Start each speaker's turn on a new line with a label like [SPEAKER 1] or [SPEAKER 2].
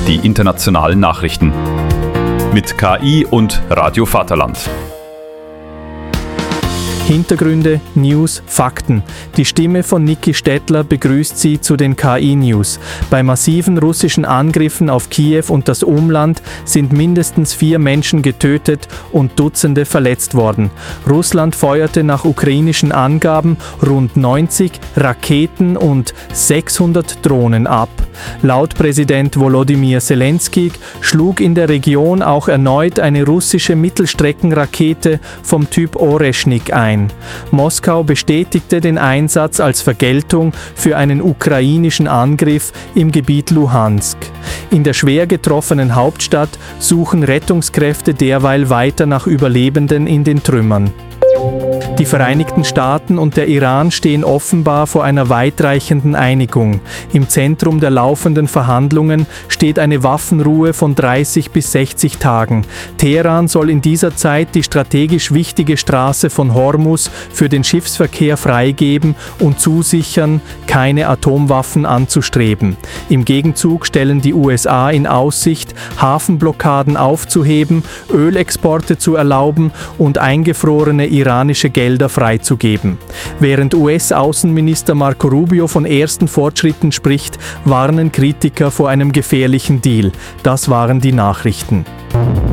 [SPEAKER 1] die internationalen Nachrichten. Mit KI und Radio Vaterland.
[SPEAKER 2] Hintergründe, News, Fakten. Die Stimme von Niki Stettler begrüßt Sie zu den KI-News. Bei massiven russischen Angriffen auf Kiew und das Umland sind mindestens 4 Menschen getötet und Dutzende verletzt worden. Russland feuerte nach ukrainischen Angaben rund 90 Raketen und 600 Drohnen ab. Laut Präsident Volodymyr Zelensky schlug in der Region auch erneut eine russische Mittelstreckenrakete vom Typ Oreshnik ein. Moskau bestätigte den Einsatz als Vergeltung für einen ukrainischen Angriff im Gebiet Luhansk. In der schwer getroffenen Hauptstadt suchen Rettungskräfte derweil weiter nach Überlebenden in den Trümmern. Die Vereinigten Staaten und der Iran stehen offenbar vor einer weitreichenden Einigung. Im Zentrum der laufenden Verhandlungen steht eine Waffenruhe von 30 bis 60 Tagen. Teheran soll in dieser Zeit die strategisch wichtige Straße von Hormuz für den Schiffsverkehr freigeben und zusichern, keine Atomwaffen anzustreben. Im Gegenzug stellen die USA in Aussicht, Hafenblockaden aufzuheben, Ölexporte zu erlauben und eingefrorene iranische Gelder freizugeben. Während US-Außenminister Marco Rubio von ersten Fortschritten spricht, warnen Kritiker vor einem gefährlichen Deal. Das waren die Nachrichten.